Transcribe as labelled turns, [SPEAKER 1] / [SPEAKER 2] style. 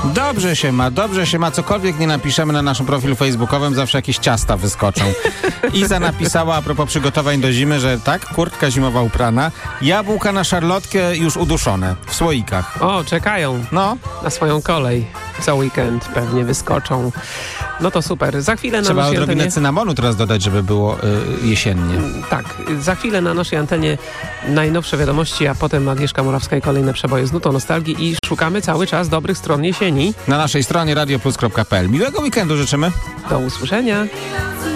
[SPEAKER 1] Dobrze się ma. Cokolwiek nie napiszemy na naszym profilu facebookowym, zawsze jakieś ciasta wyskoczą. Iza napisała a propos przygotowań do zimy, że tak, kurtka zimowa uprana, jabłka na szarlotkę już uduszone w słoikach.
[SPEAKER 2] O, czekają na swoją kolej. Co weekend pewnie wyskoczą. No to super. Za chwilę na
[SPEAKER 1] Trzeba
[SPEAKER 2] naszej
[SPEAKER 1] odrobinę
[SPEAKER 2] antenie...
[SPEAKER 1] cynamonu teraz dodać, żeby było jesiennie.
[SPEAKER 2] Tak, za chwilę na naszej antenie najnowsze wiadomości, a potem Agnieszka Morawska i kolejne przeboje z nutą nostalgii i szukamy cały czas dobrych stron jesieni.
[SPEAKER 1] Na naszej stronie radioplus.pl. Miłego weekendu życzymy.
[SPEAKER 2] Do usłyszenia.